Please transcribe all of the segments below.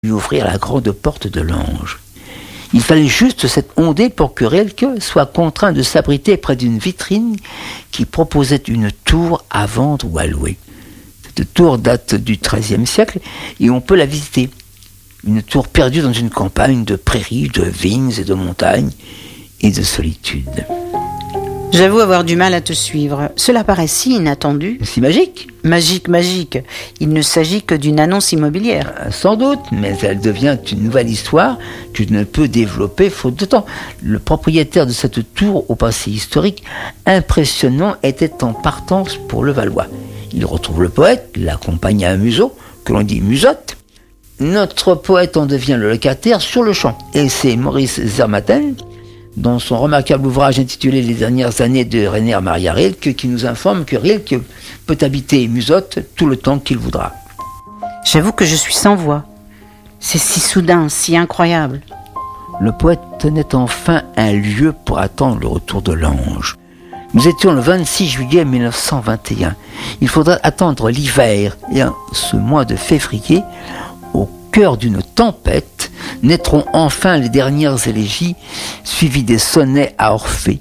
lui ouvrir la grande porte de l'Ange. Il fallait juste cette ondée pour que Rilke soit contraint de s'abriter près d'une vitrine qui proposait une tour à vendre ou à louer. Cette tour date du XIIIe siècle et on peut la visiter. Une tour perdue dans une campagne de prairies, de vignes et de montagnes et de solitude. J'avoue avoir du mal à te suivre. Cela paraît si inattendu. Si magique. Magique. Il ne s'agit que d'une annonce immobilière. Sans doute, mais elle devient une nouvelle histoire que je ne peux développer faute de temps. Le propriétaire de cette tour au passé historique impressionnant était en partance pour le Valois. Il retrouve le poète, l'accompagne à un museau, que l'on dit musotte. Notre poète en devient le locataire sur le champ. Et c'est Maurice Zermatten, dans son remarquable ouvrage intitulé « Les dernières années de Rainer Maria Rilke », qui nous informe que Rilke peut habiter Musotte tout le temps qu'il voudra. J'avoue que je suis sans voix. C'est si soudain, si incroyable. Le poète tenait enfin un lieu pour attendre le retour de l'Ange. Nous étions le 26 juillet 1921. Il faudra attendre l'hiver et en ce mois de février, au cœur d'une tempête, naîtront enfin les dernières élégies, suivies des sonnets à Orphée.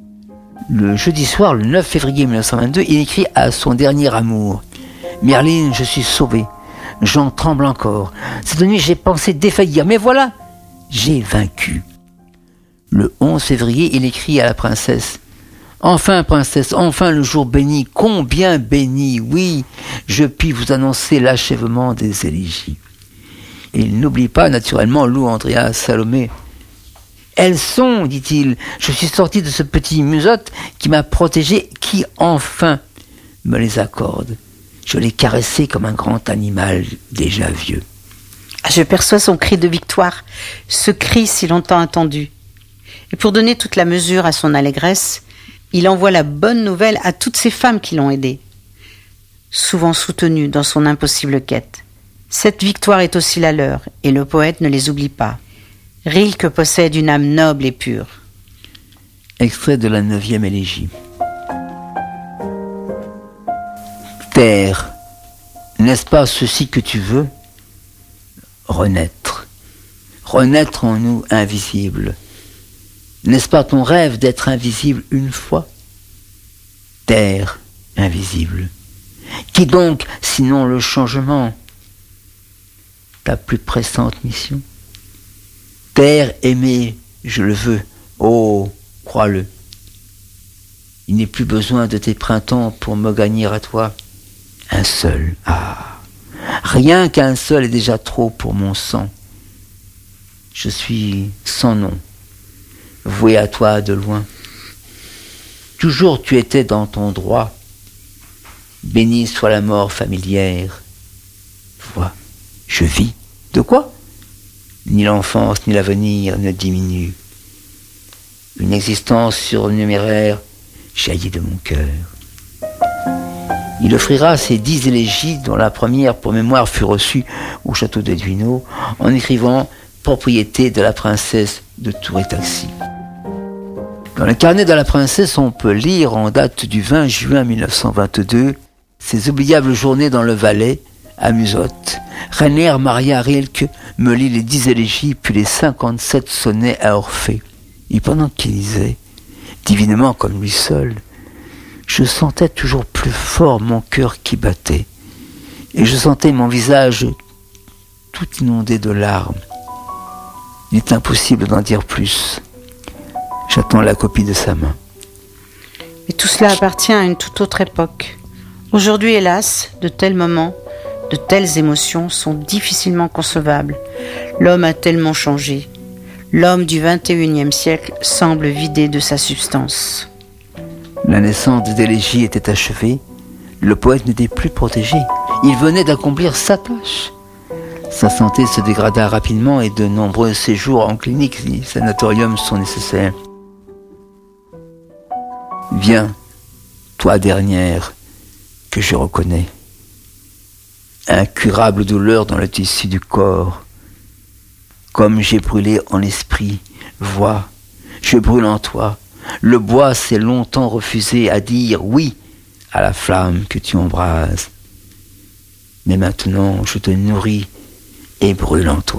Le jeudi soir, le 9 février 1922, il écrit à son dernier amour « Merline, je suis sauvé, j'en tremble encore. Cette nuit, j'ai pensé défaillir, mais voilà, j'ai vaincu. » Le 11 février, il écrit à la princesse « Enfin, princesse, enfin le jour béni, combien béni, oui, je puis vous annoncer l'achèvement des élégies. » Et il n'oublie pas naturellement Lou, Andrea, Salomé. « Elles sont, dit-il, je suis sorti de ce petit musotte qui m'a protégé, qui enfin me les accorde. Je l'ai caressé comme un grand animal déjà vieux. » Je perçois son cri de victoire, ce cri si longtemps attendu. Et pour donner toute la mesure à son allégresse, il envoie la bonne nouvelle à toutes ces femmes qui l'ont aidé, souvent soutenues dans son impossible quête. Cette victoire est aussi la leur, et le poète ne les oublie pas. Rilke possède une âme noble et pure. Extrait de la 9e élégie. Terre, n'est-ce pas ceci que tu veux ? Renaître. Renaître en nous invisibles. N'est-ce pas ton rêve d'être invisible une fois ? Terre invisible. Qui donc, sinon le changement ? Ta plus pressante mission ? Terre aimée, je le veux, oh, crois-le. Il n'est plus besoin de tes printemps pour me gagner à toi. Un seul, rien qu'un seul est déjà trop pour mon sang. Je suis sans nom, voué à toi de loin. Toujours tu étais dans ton droit, béni soit la mort familière. Vois, je vis. De quoi ? Ni l'enfance ni l'avenir ne diminuent. Une existence surnuméraire jaillit de mon cœur. Il offrira ses 10 élégies, dont la première pour mémoire fut reçue au château de Duino, en écrivant « Propriété de la princesse de Touré-Taxi ». Dans le carnet de la princesse, on peut lire en date du 20 juin 1922 ces oubliables journées dans le Valais, à Musotte. Rainer Maria Rilke me lit les 10 élégies puis les 57 sonnets à Orphée. Et pendant qu'il lisait, divinement comme lui seul, je sentais toujours plus fort mon cœur qui battait. Et je sentais mon visage tout inondé de larmes. Il est impossible d'en dire plus. J'attends la copie de sa main. Mais tout cela appartient à une toute autre époque. Aujourd'hui, hélas, de tels moments, de telles émotions sont difficilement concevables. L'homme a tellement changé. L'homme du XXIe siècle semble vidé de sa substance. La naissance des élégies était achevée. Le poète n'était plus protégé. Il venait d'accomplir sa tâche. Sa santé se dégrada rapidement et de nombreux séjours en clinique et sanatorium sont nécessaires. Viens, toi dernière, que je reconnais. Incurable douleur dans le tissu du corps. Comme j'ai brûlé en esprit, vois, je brûle en toi. Le bois s'est longtemps refusé à dire oui à la flamme que tu embrases. Mais maintenant, je te nourris et brûle en toi.